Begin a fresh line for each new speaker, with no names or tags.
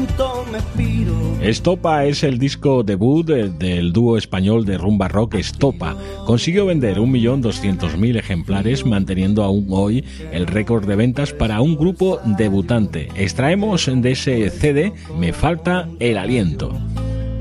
viento me piro.
Estopa es el disco debut del dúo español de rumba rock Estopa. Consiguió vender 1.200.000 ejemplares, manteniendo aún hoy el récord de ventas para un grupo debutante. Extraemos de ese CD Me falta el aliento.